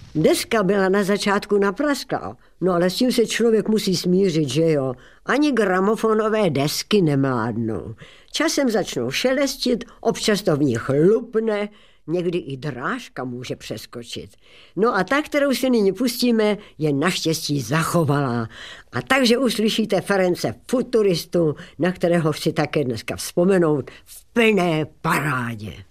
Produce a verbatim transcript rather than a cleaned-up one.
Deska byla na začátku naprasklá, no ale s tím se člověk musí smířit, že jo. Ani gramofonové desky nemládnou. Časem začnou šelestit, občas to v nich chlupne, někdy i drážka může přeskočit. No a ta, kterou si nyní pustíme, je naštěstí zachovalá. A takže uslyšíte Ference Futuristu, na kterého chci také dneska vzpomenout v plné parádě.